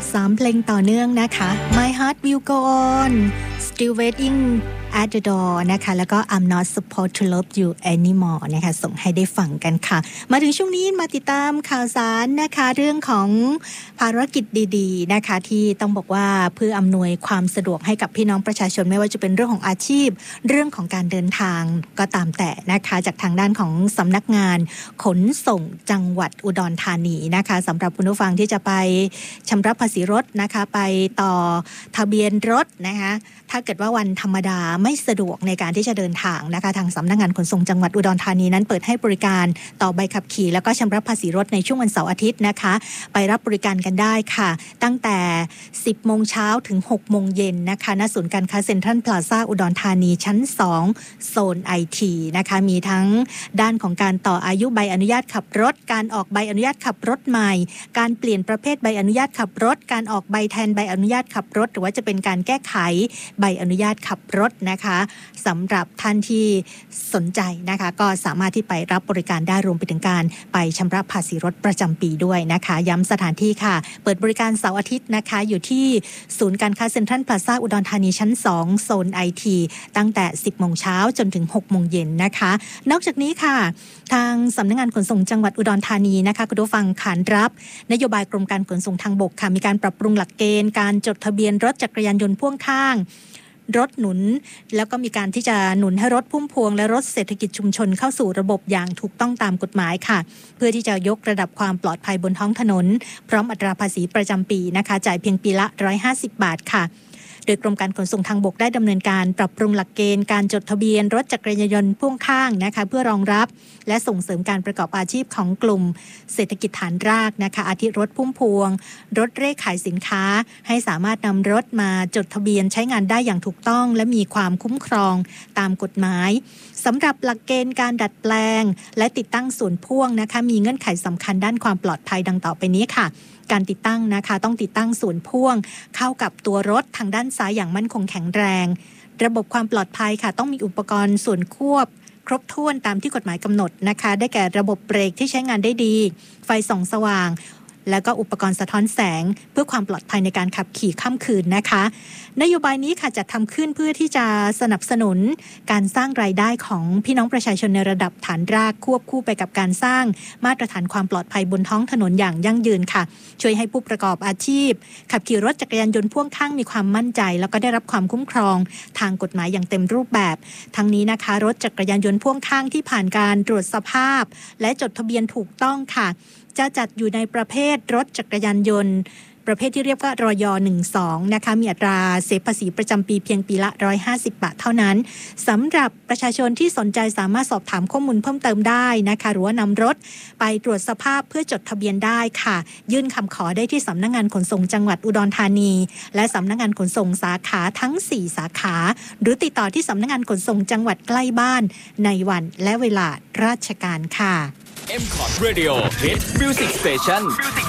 3 เพลงต่อเนื่องนะคะ My Heart Will Go On Still Waiting at the Door นะคะแล้วก็ I'm Not Supposed to Love You Anymore นะคะส่งให้ได้ฟังกันค่ะมาถึงช่วงนี้มาติดตามข่าวสารนะคะเรื่องของภารกิจดีๆนะคะที่ต้องบอกว่าเพื่ออำนวยความสะดวกให้กับพี่น้องประชาชนไม่ว่าจะเป็นเรื่องของอาชีพเรื่องของการเดินทางก็ตามแต่นะคะจากทางด้านของสำนักงานขนส่งจังหวัดอุดรธานีนะคะสำหรับคุณผู้ฟังที่จะไปชำระภาษีรถนะคะไปต่อทะเบียนรถนะคะถ้าเกิดว่าวันธรรมดาไม่สะดวกในการที่จะเดินทางนะคะทางสำนักงานขนส่งจังหวัดอุดรธานีนั้นเปิดให้บริการต่อใบขับขี่แล้วก็ชำระภาษีรถในช่วงวันเสาร์อาทิตย์นะคะไปรับบริการกันได้ค่ะตั้งแต่ 10 โมงเช้าถึง 6 โมงเย็นนะคะณศูนย์การค้าเซ็นทรัลพลาซ่าอุดรธานีชั้น 2 โซน IT นะคะมีทั้งด้านของการต่ออายุใบอนุญาตขับรถการออกใบอนุญาตขับรถใหม่การเปลี่ยนประเภทใบอนุญาตขับรถการออกใบแทนใบอนุญาตขับรถหรือว่าจะเป็นการแก้ไขใบอนุญาตขับรถนะคะสำหรับท่านที่สนใจนะคะก็สามารถที่ไปรับบริการได้รวมไปถึงการไปชำระภาษีรถประจำปีด้วยนะคะย้ำสถานที่ค่ะเปิดบริการเสาร์อาทิตย์นะคะอยู่ที่ศูนย์การค้าเซ็นทรัลพลาซ่าอุดรธานีชั้น 2 โซน IT ตั้งแต่ 10 โมงเช้าจนถึง 6 โมงเย็นนะคะนอกจากนี้ค่ะทางสำนักงานขนส่งจังหวัดอุดรธานีนะคะคุณผู้ฟังขานรับนโยบายกรมการขนส่งทางบกค่ะมีการปรับปรุงหลักเกณฑ์การจดทะเบียนรถจักรยานยนต์พ่วงข้างรถหนุนแล้วก็มีการที่จะหนุนให้รถพุ่มพวงและรถเศรษฐกิจชุมชนเข้าสู่ระบบอย่างถูกต้องตามกฎหมายค่ะเพื่อที่จะยกระดับความปลอดภัยบนท้องถนนพร้อมอัตราภาษีประจำปีนะคะจ่ายเพียงปีละ150 บาทค่ะโดยกรมการขนส่งทางบกได้ดำเนินการปรับปรุงหลักเกณฑ์การจดทะเบียนรถจักรยานยนต์พ่วงข้างนะคะเพื่อรองรับและส่งเสริมการประกอบอาชีพของกลุ่มเศรษฐกิจฐานรากนะคะอาทิรถพุ่มพวงรถเร่ขายสินค้าให้สามารถนำรถมาจดทะเบียนใช้งานได้อย่างถูกต้องและมีความคุ้มครองตามกฎหมายสำหรับหลักเกณฑ์การดัดแปลงและติดตั้งส่วนพ่วงนะคะมีเงื่อนไขสำคัญด้านความปลอดภัยดังต่อไปนี้ค่ะการติดตั้งนะคะต้องติดตั้งส่วนพ่วงเข้ากับตัวรถทางด้านซ้ายอย่างมั่นคงแข็งแรงระบบความปลอดภัยค่ะต้องมีอุปกรณ์ส่วนควบครบถ้วนตามที่กฎหมายกำหนดนะคะได้แก่ระบบเบรกที่ใช้งานได้ดีไฟส่องสว่างแล้วก็อุปกรณ์สะท้อนแสงเพื่อความปลอดภัยในการขับขี่ค่ำคืนนะคะนโยบายนี้ค่ะจะทำขึ้นเพื่อที่จะสนับสนุนการสร้างรายได้ของพี่น้องประชาชนในระดับฐานรากควบคู่ไปกับการสร้างมาตรฐานความปลอดภัยบนท้องถนนอย่างยั่งยืนค่ะช่วยให้ผู้ประกอบอาชีพขับขี่รถจักรยานยนต์พ่วงข้างมีความมั่นใจแล้วก็ได้รับความคุ้มครองทางกฎหมายอย่างเต็มรูปแบบทั้งนี้นะคะรถจักรยานยนต์พ่วงข้างที่ผ่านการตรวจสภาพและจดทะเบียนถูกต้องค่ะจะจัดอยู่ในประเภทรถจักรยานยนต์ประเภทที่เรียกว่ารย12นะคะมีอัตราเสียภาษีประจำปีเพียงปีละ150 บาทเท่านั้นสำหรับประชาชนที่สนใจสามารถสอบถามข้อมูลเพิ่มเติมได้นะคะหรือว่านำรถไปตรวจสภาพเพื่อจดทะเบียนได้ค่ะยื่นคำขอได้ที่สำนักงานขนส่งจังหวัดอุดรธานีและสำนักงานขนส่งสาขาทั้ง4สาขาหรือติดต่อที่สำนักงานขนส่งจังหวัดใกล้บ้านในวันและเวลาราชการค่ะ M-Cot Radio Hit Music Station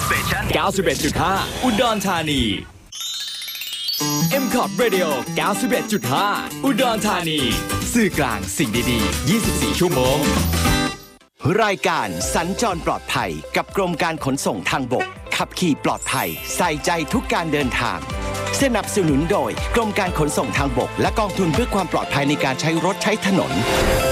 91.5 อุดรธานี M-Cot Radio 91.5 อุดรธานีสื่อกลางสิ่งดีๆ24 ชั่วโมงรายการสัญจรปลอดภัยกับกรมการขนส่งทางบกขับขี่ปลอดภัยใส่ใจทุกการเดินทางสนับสนุนโดยกรมการขนส่งทางบกและกองทุนเพื่อความปลอดภัยในการใช้รถใช้ถนน